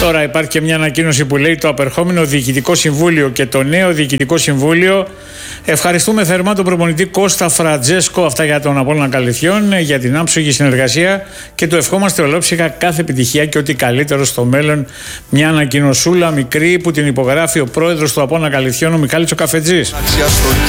Τώρα υπάρχει και μια ανακοίνωση που λέει το απερχόμενο Διοικητικό Συμβούλιο και το νέο Διοικητικό Συμβούλιο. Ευχαριστούμε θερμά τον προπονητή Κώστα Φραντζέσκο, αυτά για τον Απόλλωνα Καλυθιών, για την άψογη συνεργασία και του ευχόμαστε ολόψυχα κάθε επιτυχία και ό,τι καλύτερο στο μέλλον. Μια ανακοινωσούλα μικρή που την υπογράφει ο πρόεδρος του Απόλλωνα Καλυθιών, ο Μιχάλης ο Καφετζής.